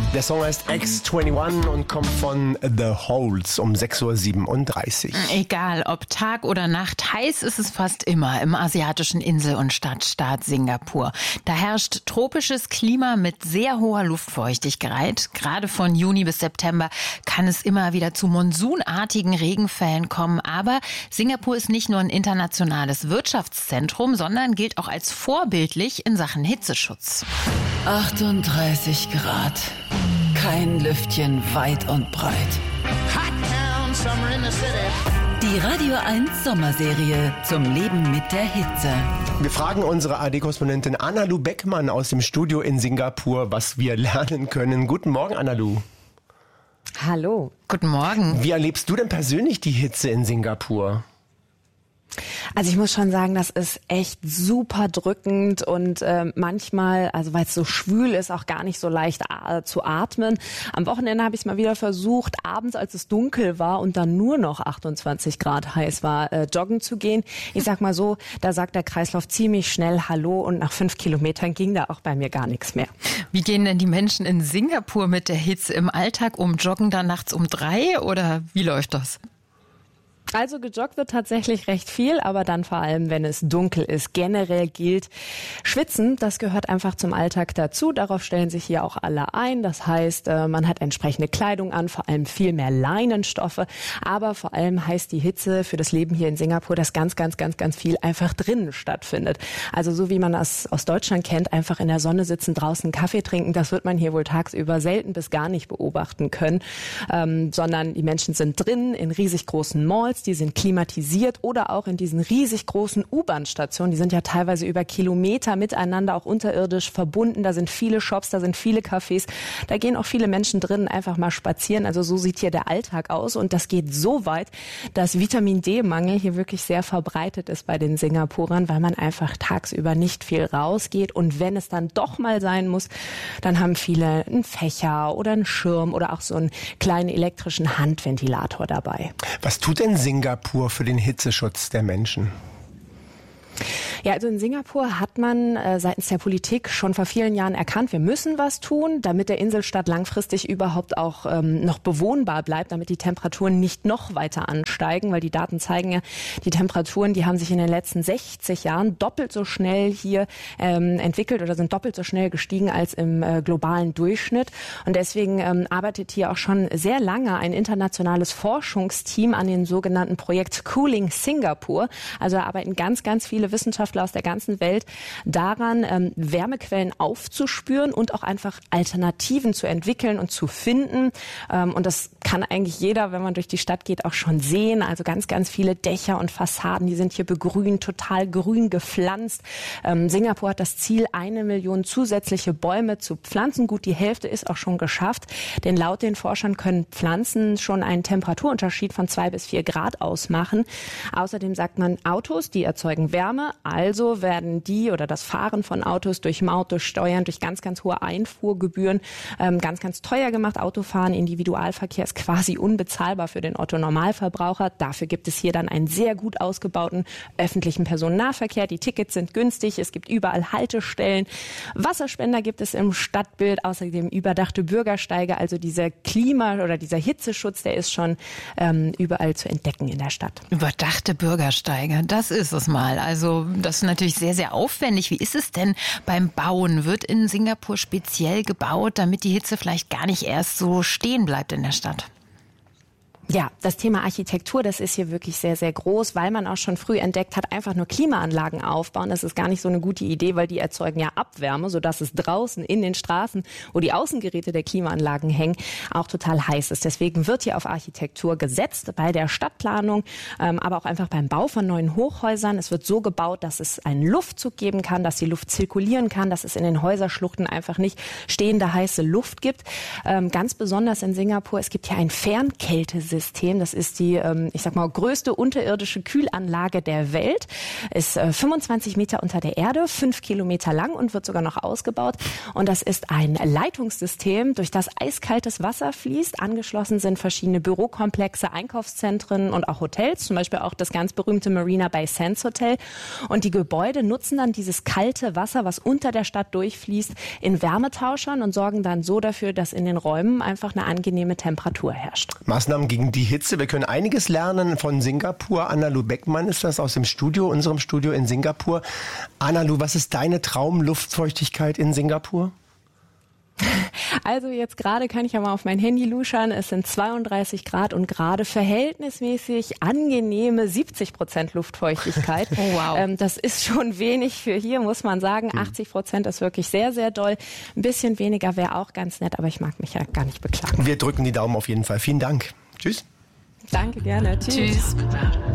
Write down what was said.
Der Song heißt X21 und kommt von The Holes um 6.37 Uhr. Egal, ob Tag oder Nacht, heiß ist es fast immer im asiatischen Insel- und Stadtstaat Singapur. Da herrscht tropisches Klima mit sehr hoher Luftfeuchtigkeit. Gerade von Juni bis September kann es immer wieder zu monsunartigen Regenfällen kommen. Aber Singapur ist nicht nur ein internationales Wirtschaftszentrum, sondern gilt auch als vorbildlich in Sachen Hitzeschutz. 38 Grad. Kein Lüftchen weit und breit. Die Radio 1 Sommerserie zum Leben mit der Hitze. Wir fragen unsere ARD-Korrespondentin Anna-Lu Beckmann aus dem Studio in Singapur, was wir lernen können. Guten Morgen, Anna-Lu. Hallo. Guten Morgen. Wie erlebst du denn persönlich die Hitze in Singapur? Also ich muss schon sagen, das ist echt super drückend und manchmal, also weil es so schwül ist, auch gar nicht so leicht zu atmen. Am Wochenende habe ich es mal wieder versucht, abends, als es dunkel war und dann nur noch 28 Grad heiß war, joggen zu gehen. Ich sag mal so, da sagt der Kreislauf ziemlich schnell Hallo und nach 5 Kilometern ging da auch bei mir gar nichts mehr. Wie gehen denn die Menschen in Singapur mit der Hitze im Alltag um? Joggen da nachts um 3 oder wie läuft das? Also gejoggt wird tatsächlich recht viel, aber dann vor allem, wenn es dunkel ist. Generell gilt, Schwitzen, das gehört einfach zum Alltag dazu. Darauf stellen sich hier auch alle ein. Das heißt, man hat entsprechende Kleidung an, vor allem viel mehr Leinenstoffe. Aber vor allem heißt die Hitze für das Leben hier in Singapur, dass ganz viel einfach drinnen stattfindet. Also so wie man das aus Deutschland kennt, einfach in der Sonne sitzen, draußen einen Kaffee trinken, das wird man hier wohl tagsüber selten bis gar nicht beobachten können. Sondern die Menschen sind drinnen in riesig großen Malls, die sind klimatisiert oder auch in diesen riesig großen U-Bahn-Stationen. Die sind ja teilweise über Kilometer miteinander auch unterirdisch verbunden. Da sind viele Shops, da sind viele Cafés. Da gehen auch viele Menschen drinnen einfach mal spazieren. Also so sieht hier der Alltag aus. Und das geht so weit, dass Vitamin-D-Mangel hier wirklich sehr verbreitet ist bei den Singapurern, weil man einfach tagsüber nicht viel rausgeht. Und wenn es dann doch mal sein muss, dann haben viele einen Fächer oder einen Schirm oder auch so einen kleinen elektrischen Handventilator dabei. Was tut denn Singapur für den Hitzeschutz der Menschen? Ja, also in Singapur hat man seitens der Politik schon vor vielen Jahren erkannt, wir müssen was tun, damit der Inselstaat langfristig überhaupt auch noch bewohnbar bleibt, damit die Temperaturen nicht noch weiter ansteigen, weil die Daten zeigen ja, die Temperaturen, die haben sich in den letzten 60 Jahren doppelt so schnell hier entwickelt oder sind doppelt so schnell gestiegen als im globalen Durchschnitt. Und deswegen arbeitet hier auch schon sehr lange ein internationales Forschungsteam an dem sogenannten Projekt Cooling Singapore. Also da arbeiten ganz viele Wissenschaftler aus der ganzen Welt daran, Wärmequellen aufzuspüren und auch einfach Alternativen zu entwickeln und zu finden. Und das kann eigentlich jeder, wenn man durch die Stadt geht, auch schon sehen. Also ganz viele Dächer und Fassaden, die sind hier begrünt, total grün gepflanzt. Singapur hat das Ziel, 1 Million zusätzliche Bäume zu pflanzen. Gut, die Hälfte ist auch schon geschafft. Denn laut den Forschern können Pflanzen schon einen Temperaturunterschied von 2 bis 4 Grad ausmachen. Außerdem sagt man, Autos, die erzeugen Wärme. Also werden die oder das Fahren von Autos durch Maut, durch Steuern, durch ganz hohe Einfuhrgebühren ganz teuer gemacht. Autofahren, Individualverkehr ist quasi unbezahlbar für den Otto-Normalverbraucher. Dafür gibt es hier dann einen sehr gut ausgebauten öffentlichen Personennahverkehr. Die Tickets sind günstig, es gibt überall Haltestellen. Wasserspender gibt es im Stadtbild, außerdem überdachte Bürgersteige. Also dieser oder dieser Hitzeschutz, der ist schon überall zu entdecken in der Stadt. Überdachte Bürgersteige, das ist es mal. Also das ist natürlich sehr aufwendig. Wie ist es denn beim Bauen? Wird in Singapur speziell gebaut, damit die Hitze vielleicht gar nicht erst so stehen bleibt in der Stadt? Ja, das Thema Architektur, das ist hier wirklich sehr groß, weil man auch schon früh entdeckt hat, einfach nur Klimaanlagen aufbauen. Das ist gar nicht so eine gute Idee, weil die erzeugen ja Abwärme, sodass es draußen in den Straßen, wo die Außengeräte der Klimaanlagen hängen, auch total heiß ist. Deswegen wird hier auf Architektur gesetzt bei der Stadtplanung, aber auch einfach beim Bau von neuen Hochhäusern. Es wird so gebaut, dass es einen Luftzug geben kann, dass die Luft zirkulieren kann, dass es in den Häuserschluchten einfach nicht stehende heiße Luft gibt. Ganz besonders in Singapur, es gibt hier ein Fernkältesystem. System. Das ist die, ich sag mal, größte unterirdische Kühlanlage der Welt. Ist 25 Meter unter der Erde, 5 Kilometer lang und wird sogar noch ausgebaut. Und das ist ein Leitungssystem, durch das eiskaltes Wasser fließt. Angeschlossen sind verschiedene Bürokomplexe, Einkaufszentren und auch Hotels, zum Beispiel auch das ganz berühmte Marina Bay Sands Hotel. Und die Gebäude nutzen dann dieses kalte Wasser, was unter der Stadt durchfließt, in Wärmetauschern und sorgen dann so dafür, dass in den Räumen einfach eine angenehme Temperatur herrscht. Maßnahmen gegen die Hitze. Wir können einiges lernen von Singapur. Anna-Lu Beckmann ist das aus dem Studio, unserem Studio in Singapur. Anna-Lu, was ist deine Traumluftfeuchtigkeit in Singapur? Also jetzt gerade kann ich ja mal auf mein Handy luschern. Es sind 32 Grad und gerade verhältnismäßig angenehme 70% Luftfeuchtigkeit. Oh, wow. Das ist schon wenig für hier, muss man sagen. 80% ist wirklich sehr, sehr doll. Ein bisschen weniger wäre auch ganz nett, aber ich mag mich ja gar nicht beklagen. Wir drücken die Daumen auf jeden Fall. Vielen Dank. Tschüss. Danke, gerne. Tschüss. Tschüss.